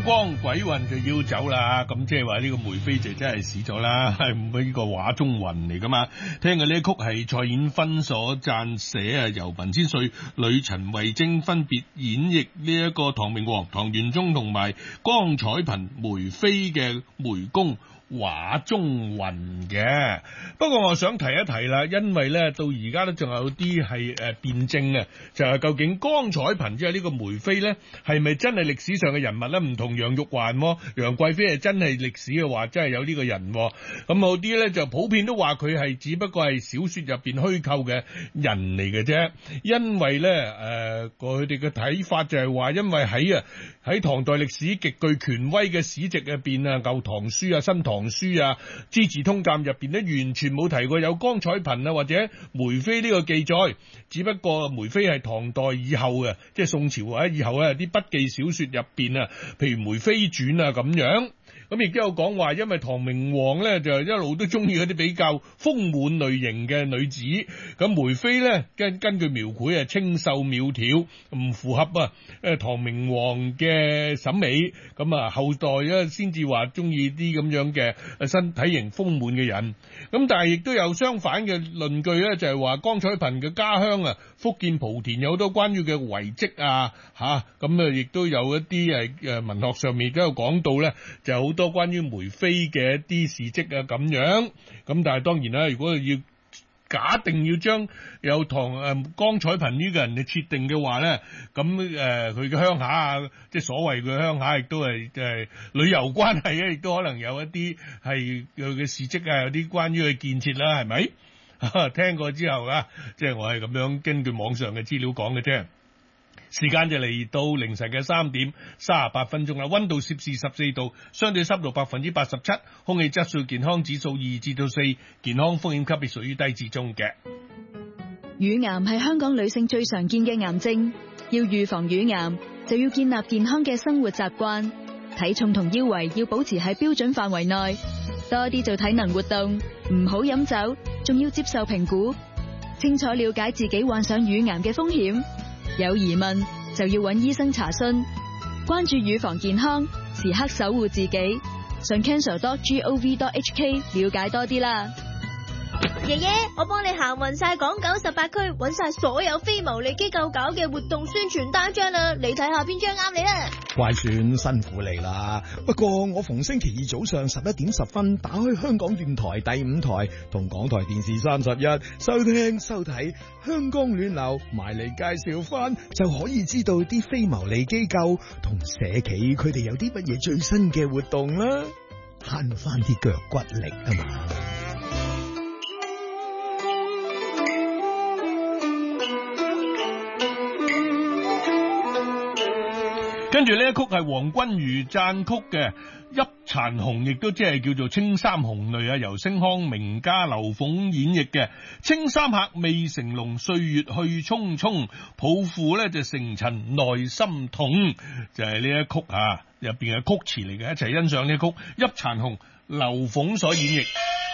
光鬼魂就要走啦，咁即係話呢個梅妃就真係死咗啦，係呢個畫中魂嚟噶嘛？聽嘅呢曲係蔡艷芬所撰寫啊，由文千歲、呂陳慧貞分別演繹呢一個唐明皇、唐玄宗同埋江彩萍梅妃嘅梅宮畫中魂嘅。不過我想提一提啦，因為咧到而家都仲有啲係辯證啊，就係究竟江彩萍即係呢個梅妃咧係咪真係歷史上嘅人物咧？唔同楊玉環、楊貴妃係真係歷史嘅話，真係有呢個人。咁有啲咧就普遍都話佢係只不過係小說入邊虛構嘅人嚟嘅啫。因為咧佢哋嘅睇法就係話，因為喺唐代歷史極具權威嘅史籍入邊啊，《舊唐書》啊、《新唐書》啊、《資治通鑑》入邊咧，完全冇提過有江彩萍啊或者梅妃呢個記載。只不過梅妃係唐代以後嘅，即係宋朝或者以後咧啲筆記小說入邊啊，譬如《梅妃傳》啊咁樣。咁亦都有講話，因為唐明皇咧就一路都中意嗰啲比較豐滿類型嘅女子，咁梅妃咧根據描繪清秀苗條，唔符合唐明皇嘅審美，咁後代咧先至話中意啲咁樣嘅身體型豐滿嘅人。咁但係亦都有相反嘅論據咧，就係話江彩萍嘅家鄉福建莆田有好多關於嘅遺跡啊，咁亦都有一啲文學上面都有講到咧，就好多關於梅妃嘅一啲事蹟啊咁樣。咁但係當然啦，如果要假定要將有江彩萍呢個人嘅設定嘅話咧，咁佢嘅鄉下啊，即係所謂嘅鄉下，亦都係旅遊關係咧，亦都可能有一啲係佢嘅事蹟啊，有啲關於佢建設啦，係咪？聽過之後啊，即係我係咁樣根據網上嘅資料講嘅啫。時間就嚟到凌晨嘅3點38分鐘啦，溫度攝氏14度，相對濕度87%，空氣質素健康指數2至4，健康風險級別屬於低至中嘅。 乳癌係香港女性最常見嘅癌症，要預防乳癌就要建立健康嘅生活習慣，體重同腰圍要保持喺標準範圍內，多啲做體能活動，唔好飲酒，仲要接受評估，清楚了解自己患上乳癌嘅風險。有疑問就要揾醫生查詢，關注乳房健康，時刻守護自己。上 cancer.gov.hk 了解多啲啦。 爺爺，我幫你行勻晒港九18區，揾晒所有非牟利機構搞嘅活動宣傳單張啦，你睇下邊張啱你啦。 乖孫辛苦你啦，不過我逢星期二早上11點10分打開香港電台第5台同港台電視31收聽收睇香港暖流，埋嚟介紹翻就可以知道啲非牟利機構同社企佢哋有啲乜嘢最新嘅活動啦，慳翻啲腳骨力啊嘛。 跟住呢一曲係黃君如撰曲嘅《泣殘紅》，亦都即係叫做《青衫紅淚》啊，由星康名家劉鳳演繹嘅。青衫客未成龍，歲月去匆匆，抱負咧就成塵內心痛，就係呢一曲入邊嘅曲詞嚟嘅，一齊欣賞呢一曲《泣殘紅》，劉鳳所演繹。